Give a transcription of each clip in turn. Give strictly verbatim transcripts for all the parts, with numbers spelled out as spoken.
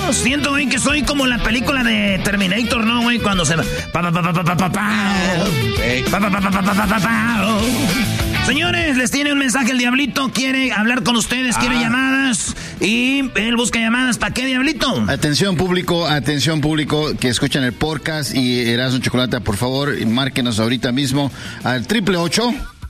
siento, güey, que soy como la película de Terminator, ¿no, güey? Cuando se va... Pa, pa, pa, pa, pa, pa, pa, pa, pa, pa, pa, pa, pa, pa. Señores, les tiene un mensaje el Diablito. Quiere hablar con ustedes, quiere ah. llamadas. Y él busca llamadas. ¿Para qué, Diablito? Atención, público, atención, público que escuchan el podcast y Erasmo Chocolate, por favor, márquenos ahorita mismo al triple ocho.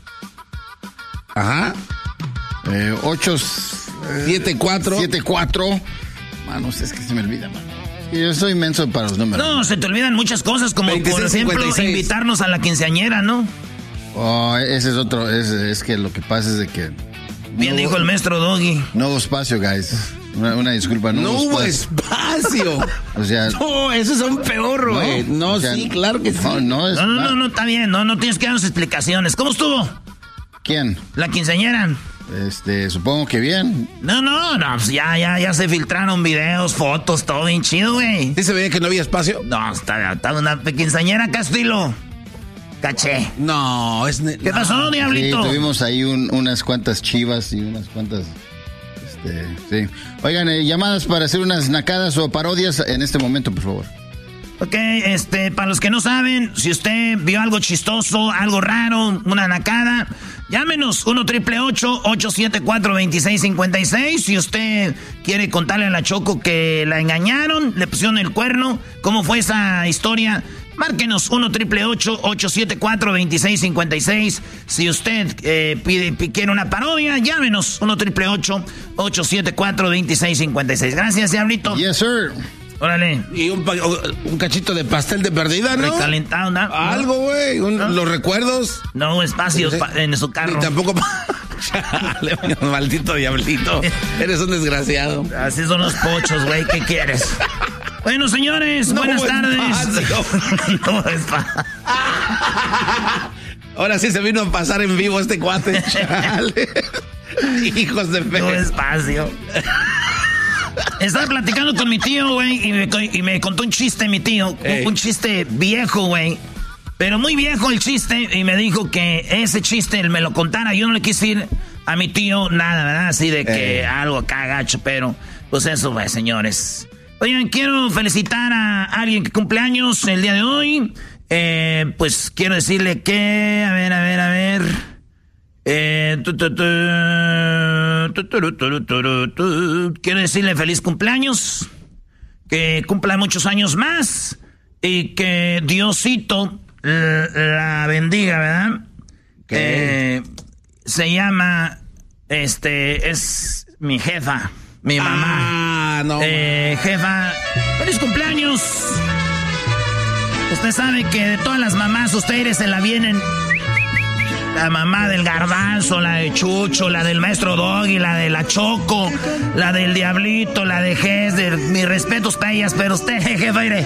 Ajá. Eh, ocho... siete cuatro siete cuatro Mano, es que se me olvida, mano. Yo soy inmenso para los números. No, se te olvidan muchas cosas, como veintiséis, por ejemplo, cincuenta y seis. Invitarnos a la quinceañera, ¿no? Oh, ese es otro, es, es que lo que pasa es de que... Bien no, dijo el maestro Doggy. No hubo espacio, guys. Una, una disculpa, no, no hubo espacio. espacio. O sea... No, eso es un peor, güey. No, no o sea, sí, claro que sí. No, no, es, no, no, no, no, está bien. No, no tienes que darnos explicaciones. ¿Cómo estuvo? ¿Quién? La quinceañera. Este, supongo que bien. No, no, no, pues ya, ya, ya se filtraron videos, fotos, todo bien chido, güey. ¿Sí se veía que no había espacio? No, está, está una quinceañera, Castillo. Caché. No, es... ¿Qué pasó, no. Diablito? Sí, tuvimos ahí un, unas cuantas chivas y unas cuantas... Este, sí. Oigan, eh, llamadas para hacer unas nacadas o parodias en este momento, por favor. Ok, este, para los que no saben, si usted vio algo chistoso, algo raro, una nacada, llámenos uno triple ocho ocho siete cuatro dos seis cinco seis. Si usted quiere contarle a la Choco que la engañaron, le pusieron el cuerno, ¿cómo fue esa historia? Márquenos uno triple ocho ocho siete cuatro dos seis cinco seis. Si usted eh, pide, quiere una parodia, llámenos uno triple ocho ocho siete cuatro dos seis cinco seis. Gracias, Diablito. Yes, sir. Órale. Y un, un cachito de pastel de perdida, ¿no? Recalentado, ¿no? Algo, güey. ¿No? Los recuerdos. No, espacios sí. pa- en su carro. Y tampoco... Chale, maldito Diablito. Eres un desgraciado. Así son los pochos, güey. ¿Qué quieres? Bueno, señores, no buenas tardes. No es fácil. Ahora sí se vino a pasar en vivo este cuate. Chale. Hijos de fe. No espacio. Estaba platicando con mi tío, güey, y me, y me contó un chiste mi tío. Un, un chiste viejo, güey. Pero muy viejo el chiste. Y me dijo que ese chiste él me lo contara. Yo no le quise decir a mi tío nada, ¿verdad? Así de que eh. algo acá gacho, pero pues eso, güey, señores. Oigan, quiero felicitar a alguien que cumple años el día de hoy. Eh, pues quiero decirle que... A ver, a ver, a ver... Eh, tu, tu, tu, tu, tu, tu, tu, tu. Quiero decirle feliz cumpleaños, que cumpla muchos años más y que Diosito la, la bendiga, ¿verdad? Que eh, se llama, este, es mi jefa, mi mamá. Ah, no. Eh, jefa, feliz cumpleaños. Usted sabe que de todas las mamás ustedes se la vienen. La mamá del Garbanzo, la de Chucho, la del maestro Doggy, la de la Choco, la del Diablito, la de Hesder. Mis respetos para ellas, pero usted, jefa, iré.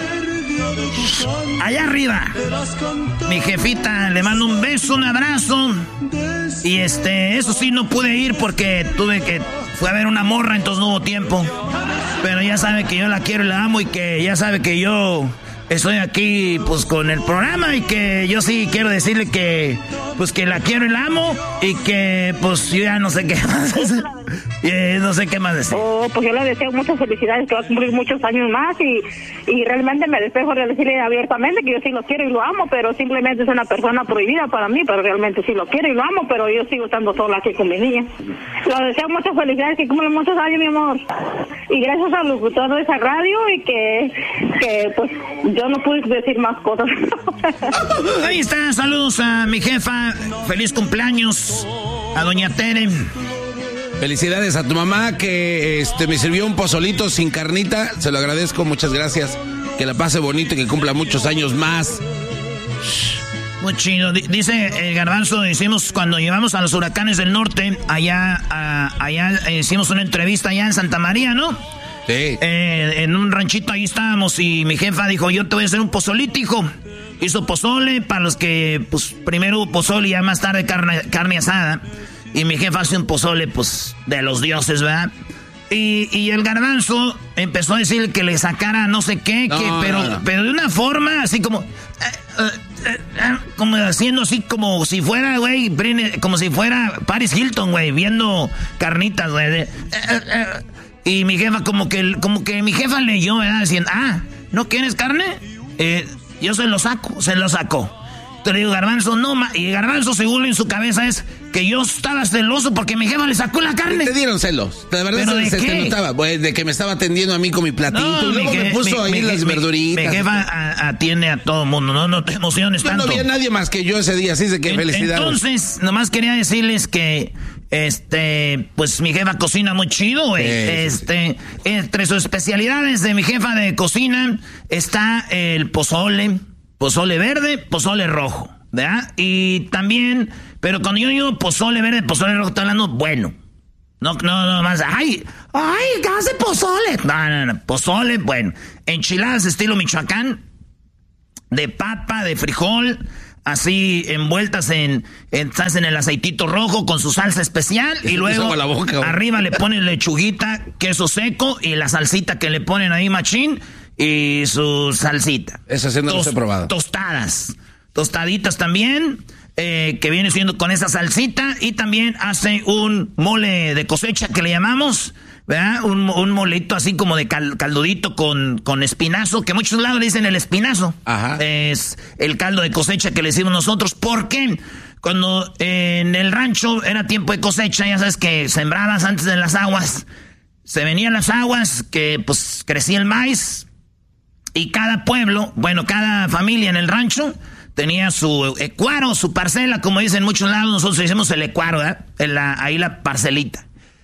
Allá arriba, mi jefita, le mando un beso, un abrazo. Y este, eso sí, no pude ir porque tuve que... Fue a ver una morra, entonces no hubo tiempo. Pero ya sabe que yo la quiero y la amo y que ya sabe que yo... Estoy aquí, pues, con el programa y que yo sí quiero decirle que, pues, que la quiero y la amo y que, pues, yo ya no sé qué más decir. Eh, no sé qué más decir. Oh, pues yo le deseo muchas felicidades, que va a cumplir muchos años más y, y realmente me despejo de decirle abiertamente que yo sí lo quiero y lo amo, pero simplemente es una persona prohibida para mí, pero realmente sí lo quiero y lo amo, pero yo sigo estando sola aquí con mi niña. Le deseo muchas felicidades, que cumplan muchos años, mi amor. Y gracias al locutor de esa radio y que, que pues, yo no pude decir más cosas. Ahí está, saludos a mi jefa, feliz cumpleaños a doña Tere. Felicidades a tu mamá que este me sirvió un pozolito sin carnita, se lo agradezco, muchas gracias. Que la pase bonito y que cumpla muchos años más. Muy chido. Dice el Garbanzo, hicimos cuando llevamos a los huracanes del norte, allá, a, allá hicimos una entrevista allá en Santa María, ¿no? Sí. Eh, en un ranchito ahí estábamos y mi jefa dijo, yo te voy a hacer un pozolito, hijo. Hizo pozole para los que, pues, primero hubo pozole y ya más tarde carne, carne asada. Y mi jefa hace un pozole, pues, de los dioses, ¿verdad? Y, y el Garbanzo empezó a decir que le sacara no sé qué, no, que, pero, no, no. pero de una forma así como... Uh, uh, uh, uh, como haciendo así como si fuera, güey, como si fuera Paris Hilton, güey, viendo carnitas, güey. Uh, uh, Y mi jefa, como que, como que mi jefa leyó, ¿verdad? Diciendo, ah, ¿no quieres carne? Eh, yo se lo saco, se lo sacó. Te le digo, Garbanzo, no, ma. Y Garbanzo, según en su cabeza, es que yo estaba celoso porque mi jefa le sacó la carne. Te dieron celos. De verdad ¿Pero se, de se qué? te notaba. Pues, de que me estaba atendiendo a mí con mi platito. No, y luego mi me puso mi, ahí mi, las mi, verduritas. Mi jefa a, atiende a todo el mundo. No, no te emociones yo tanto. No había nadie más que yo ese día, así de que felicidades. Entonces, nomás quería decirles que, este, pues mi jefa cocina muy chido, güey. Sí, este, sí, sí. Entre sus especialidades de mi jefa de cocina está el pozole, pozole verde, pozole rojo. ¿Verdad? Y también, pero cuando yo digo pozole verde, pozole rojo, estoy hablando bueno. No, no, no más, ay, ay, ¿qué hace pozole? No, no, no, pozole, bueno. Enchiladas estilo Michoacán, de papa, de frijol, así envueltas en, en, ¿sabes? En el aceitito rojo con su salsa especial. Y luego la boca, arriba le ponen lechuguita, queso seco y la salsita que le ponen ahí machín y su salsita. Eso sí no lo he probado. Tostadas. Tostaditas también, eh, que viene siendo con esa salsita. Y también hace un mole de cosecha que le llamamos, ¿verdad? Un, un molito así como de cal, caldudito con, con espinazo, que muchos lados le dicen el espinazo. Ajá. Es el caldo de cosecha que le decimos nosotros. ¿Por qué? Cuando eh, en el rancho era tiempo de cosecha, ya sabes que sembrabas antes de las aguas. Se venían las aguas, que pues crecía el maíz. Y cada pueblo, bueno, cada familia en el rancho tenía su ecuaro, su parcela, como dicen en muchos lados, nosotros decimos el ecuaro, ¿verdad? En la, ahí la parcelita.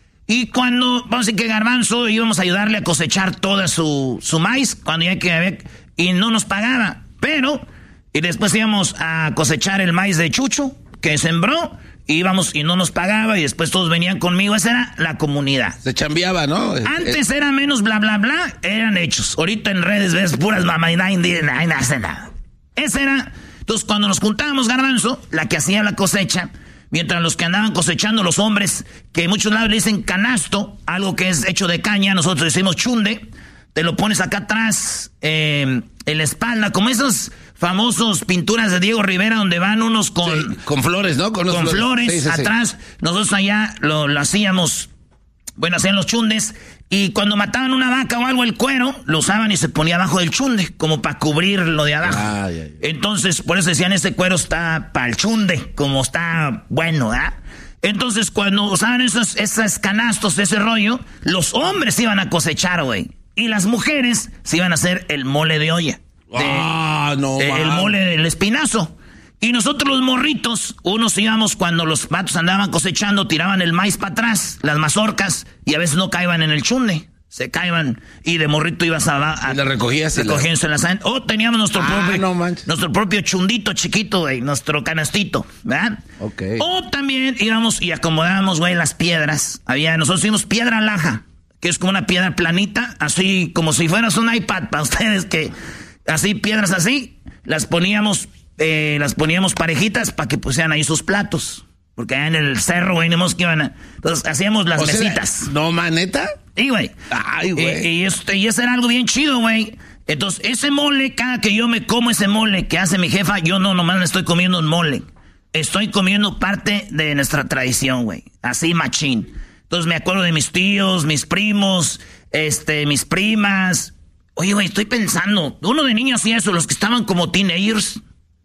Y cuando, vamos a decir que Garbanzo íbamos a ayudarle a cosechar toda su, su maíz, cuando ya que había, y no nos pagaba, pero, y después íbamos a cosechar el maíz de Chucho, que sembró, íbamos y no nos pagaba, y después todos venían conmigo, esa era la comunidad. Se chambeaba, ¿no? Antes era menos bla, bla, bla, eran hechos. Ahorita en redes ves puras mamá y nadie, nadie hace nada. Esa era... Entonces, cuando nos juntábamos, Garbanzo, la que hacía la cosecha, mientras los que andaban cosechando, los hombres, que en muchos lados le dicen canasto, algo que es hecho de caña, nosotros decimos chunde, te lo pones acá atrás, eh, en la espalda, como esos famosos pinturas de Diego Rivera, donde van unos con... Sí, con flores, ¿no? Con, con flores, flores sí, sí, atrás. Sí. Nosotros allá lo, lo hacíamos, bueno, hacían los chundes. Y cuando mataban una vaca o algo, el cuero, lo usaban y se ponía abajo del chunde, como para cubrir lo de abajo. Ay, ay, ay. Entonces, por eso decían, ese cuero está para el chunde, como está bueno, ¿verdad? Entonces, cuando usaban esos, esos canastos, ese rollo, los hombres iban a cosechar, güey. Y las mujeres se iban a hacer el mole de olla. De, ah, no, de, el mole del espinazo. Y nosotros los morritos, unos íbamos cuando los patos andaban cosechando, tiraban el maíz para atrás, las mazorcas, y a veces no caían en el chunde, se caían, y de morrito ibas a... a y la recogías. Recogías en la sand. O teníamos nuestro, ah, propio, no nuestro propio chundito chiquito, güey, nuestro canastito, ¿verdad? Ok. O también íbamos y acomodábamos, güey, las piedras. Había, nosotros hicimos piedra laja, que es como una piedra planita, así como si fueras un iPad para ustedes, que así, piedras así, las poníamos... Eh, las poníamos parejitas para que pusieran ahí sus platos. Porque allá en el cerro, güey, no que iban a... Entonces hacíamos las o mesitas. Sea, ¿no, maneta? Sí, güey. Ay, güey. Eh, y, esto, y eso era algo bien chido, güey. Entonces, ese mole, cada que yo me como ese mole que hace mi jefa, yo no nomás me estoy comiendo un mole. Estoy comiendo parte de nuestra tradición, güey. Así, machín. Entonces, me acuerdo de mis tíos, mis primos, este, mis primas. Oye, güey, estoy pensando. Uno de niños hacía eso, los que estaban como teenagers.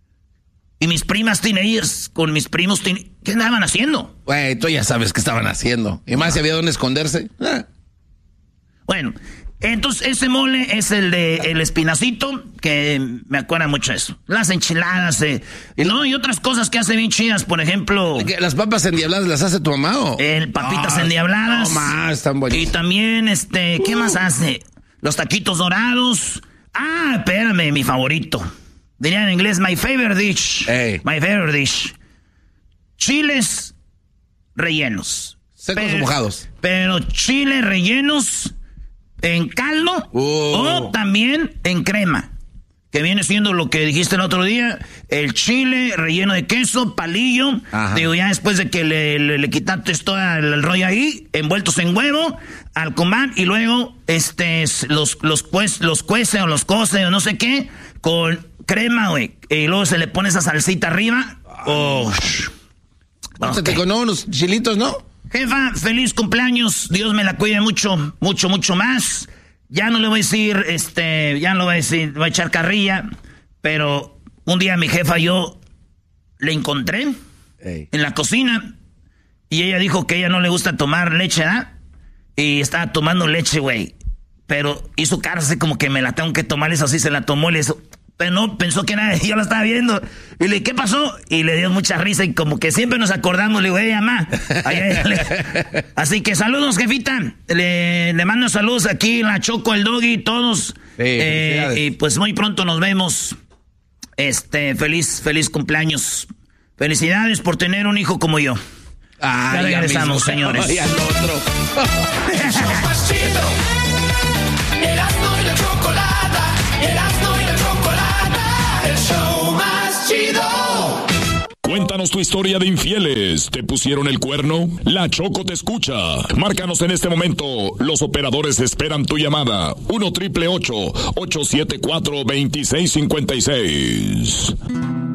Y mis primas teenagers con mis primos teen... ¿Qué andaban haciendo? Güey, tú ya sabes qué estaban haciendo. Y más si había dónde esconderse. Ah. Bueno, entonces ese mole es el de el espinacito, que me acuerda mucho eso. Las enchiladas, eh, y no, y otras cosas que hace bien chidas, por ejemplo... ¿Las papas endiabladas las hace tu mamá o...? El papitas ah, endiabladas. No más, están buenísimas. Y también, este, ¿qué uh. más hace? Los taquitos dorados. Ah, espérame, mi favorito. Diría en inglés, my favorite dish. Hey. My favorite dish. Chiles rellenos. Secos pero, o mojados. Pero chiles rellenos en caldo uh. o también en crema. Que viene siendo lo que dijiste el otro día. El chile relleno de queso, palillo. Ajá. Digo, ya después de que le, le, le quitaste todo el, el rollo ahí, envueltos en huevo, al comal, y luego este los, los, pues, los cuece o los cose o no sé qué, con... crema, güey. Y luego se le pone esa salsita arriba. Oh. Okay. Con unos chilitos, ¿no? jefa, feliz cumpleaños, Dios me la cuide mucho, mucho, mucho más. Ya no le voy a decir, este, ya no le voy a decir, voy a echar carrilla, pero un día mi jefa yo le encontré Ey. en la cocina y ella dijo que a ella no le gusta tomar leche, ¿ah? Y estaba tomando leche, güey. Pero hizo cara así como que me la tengo que tomar, eso sí se la tomó y le hizo... Pero no, pensó que era, yo la estaba viendo. Y le dije, ¿qué pasó? Y le dio mucha risa y como que siempre nos acordamos. Le digo, hey, mamá. Ay, ay, ay. Así que saludos, jefita. Le, le mando saludos aquí, la Choco, el Doggy, todos. Sí, eh, y pues muy pronto nos vemos. Este, feliz, feliz cumpleaños. Felicidades por tener un hijo como yo. Ay, ya regresamos, ya señores. Ay, al otro. El show más chido. Erasmo y la chocolata. Erasmo y la chocolata. El show más chido. Cuéntanos tu historia de infieles. ¿Te pusieron el cuerno? La Choco te escucha. Márcanos en este momento. Los operadores esperan tu llamada. uno triple ocho, ocho siete cuatro, dos seis cinco seis.